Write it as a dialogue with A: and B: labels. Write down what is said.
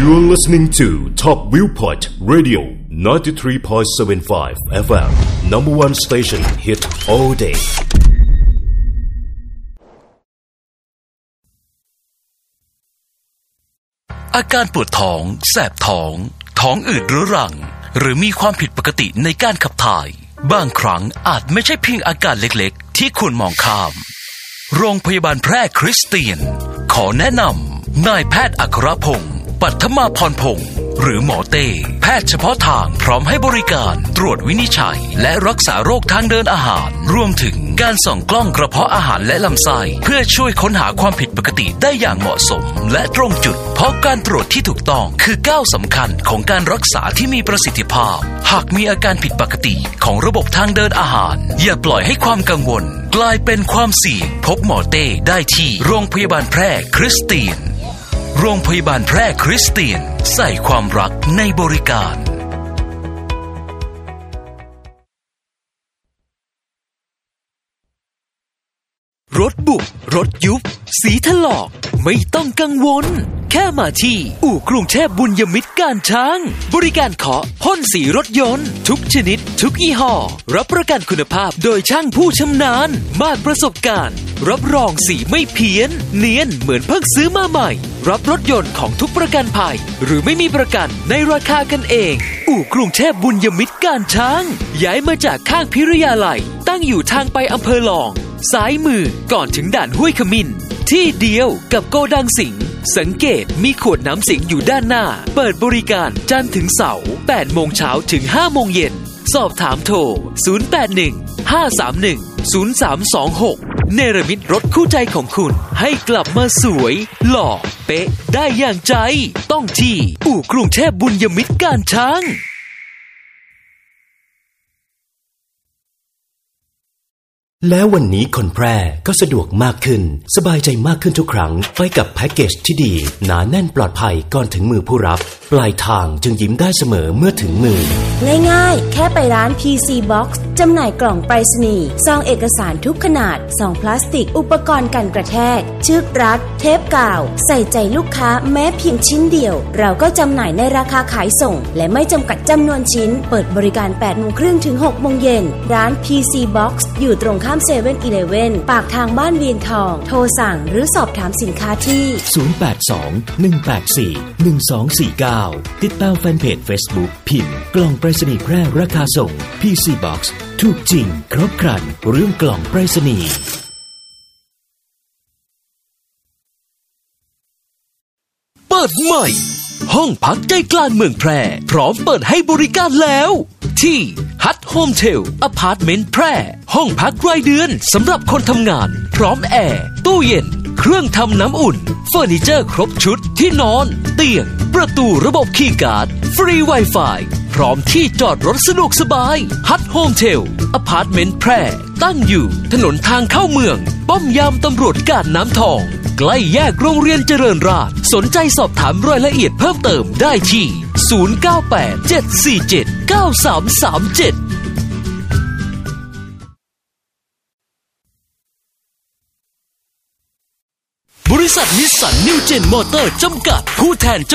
A: You're listening to Top Viewpoint Radio 93.75 FM Number one station hit all day
B: อาการปวดท้องแสบท้องท้องอืดเรื้อรังหรือมีความผิดปกติในการขับถ่ายบางครั้งอาจไม่ใช่เพียงอาการเล็กๆที่คุณมองข้ามโรงพยาบาลแพร่คริสเตียนขอแนะนำนายแพทย์อัครพงศ์ปัทมาพรพงศ์หรือหมอเต้แพทย์เฉพาะทางพร้อมให้บริการตรวจวินิจฉัยและรักษาโรคทางเดินอาหารรวมถึงการส่องกล้องกระเพาะอาหารและลำไส้เพื่อช่วยค้นหาความผิดปกติได้อย่างเหมาะสมและตรงจุดเพราะการตรวจที่ถูกต้องคือก้าวสำคัญของการรักษาที่มีประสิทธิภาพหากมีอาการผิดปกติของระบบทางเดินอาหารอย่าปล่อยให้ความกังวลกลายเป็นความเสี่ยงพบหมอเต้ได้ที่โรงพยาบาลแพร่คริสเตียนโรงพยาบาลแพร่คริสเตียนใส่ความรักในบริการรถบุบรถยุบสีถลอกไม่ต้องกังวลแค่มาที่อู่กรุงเทพบุญยมิตรการช้างบริการเคาะพ่นสีรถยนต์ทุกชนิดทุกยี่ห้อรับประกันคุณภาพโดยช่างผู้ชำนาญมากประสบการณ์รับรองสีไม่เพี้ยนเนียนเหมือนเพิ่งซื้อมาใหม่รับรถยนต์ของทุกประกันภัยหรือไม่มีประกันในราคากันเองอู่กรุงเทพบุญยมิตรการช้างย้ายมาจากข้างพิริยาลัยตั้งอยู่ทางไปอำเภอหลองซ้ายมือก่อนถึงด่านห้วยขมิ้นที่เดียวกับโกดังสิงห์สังเกตมีขวดน้ำสิงห์อยู่ด้านหน้าเปิดบริการจันทร์ถึงเสาร์ 8 โมงเช้าถึง 5 โมงเย็นสอบถามโทร 081-531-0326 เนรมิตรถคู่ใจของคุณให้กลับมาสวยหล่อเป๊ะได้อย่างใจต้องที่อู่กรุงเทพบุญยมิตรการช้าง
C: แล้ววันนี้คนแพร่ก็สะดวกมากขึ้นสบายใจมากขึ้นทุกครั้งไปกับแพ็กเกจที่ดีหนาแน่นปลอดภัยก่อนถึงมือผู้รับปลายทางจึงยิ้มได้เสมอเมื่อถึงมือ
D: ง่ายๆแค่ไปร้าน PC Box จำหน่ายกล่องไปรษณีย์ซองเอกสารทุกขนาดซองพลาสติกอุปกรณ์กันกระแทกเชือกรัดเทปกาวใส่ใจลูกค้าแม้เพียงชิ้นเดียวเราก็จำหน่ายในราคาขายส่งและไม่จำกัดจำนวนชิ้นเปิดบริการ 8 โมงครึ่งถึง 6 โมงเย็นร้าน PC Box อยู่ตรงข้าม7-Eleven ปากทางบ้านเวียงทองโทรสั่งหรือสอบถามสินค้าที่
C: 082-184-1249ติดตามแฟนเพจ Facebook พิมพ์กล่องไปรษณีย์แพร่ราคาส่ง PC Box ถูกจริงครบครันเรื่องกล่องไปรษณีย์
B: เปิดใหม่ห้องพักใจกลางเมืองแพร่พร้อมเปิดให้บริการแล้วที่ Hut Hotel Apartment แพร่ห้องพักรายเดือนสำหรับคนทำงานพร้อมแอร์ตู้เย็นเครื่องทำน้ำอุ่นเฟอร์นิเจอร์ครบชุดที่นอนเตียงประตูระบบคีย์การ์ดฟรี Wi-Fi พร้อมที่จอดรถสะดวกสบาย Hut Hotel Apartment แพร่ตั้งอยู่ถนนทางเข้าเมืองป้อมยามตำรวจกาดน้ำทองใกล้แยกโรงเรียนเจริญราษฎร์สนใจสอบถามรายละเอียดเพิ่มเติมได้ที่098-747-9337บริษัทนิสสันนิวเจนมอเตอร์จำกัดผู้แทน